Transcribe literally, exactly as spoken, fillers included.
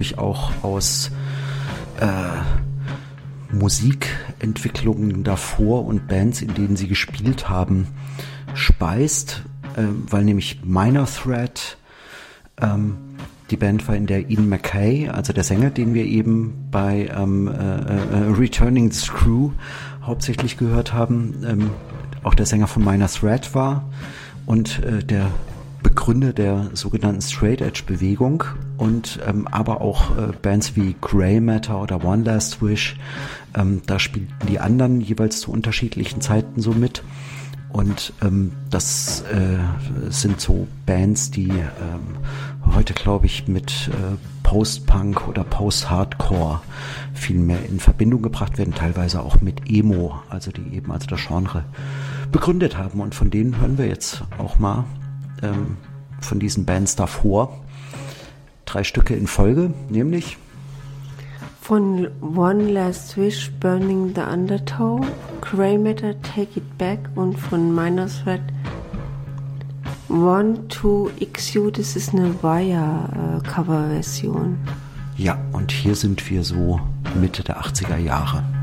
natürlich auch aus äh, Musikentwicklungen davor und Bands, in denen sie gespielt haben, speist, äh, weil nämlich Minor Threat, ähm, die Band war, in der Ian MacKaye, also der Sänger, den wir eben bei ähm, äh, äh, Returning the Screw hauptsächlich gehört haben, ähm, auch der Sänger von Minor Threat war und äh, der Begründer der sogenannten Straight Edge Bewegung und ähm, aber auch äh, Bands wie Grey Matter oder One Last Wish, ähm, da spielten die anderen jeweils zu unterschiedlichen Zeiten so mit. Und ähm, das äh, sind so Bands, die ähm, heute, glaube ich, mit äh, Post-Punk oder Post-Hardcore viel mehr in Verbindung gebracht werden, teilweise auch mit Emo, also die eben also das Genre begründet haben. Und von denen hören wir jetzt auch mal ähm, von diesen Bands davor drei Stücke in Folge, nämlich von One Last Wish, Burning the Undertow, Grey Matter, Take It Back und von Minor Threat One to X U, das ist eine Wire-Cover-Version. Ja, und hier sind wir so Mitte der achtziger Jahre.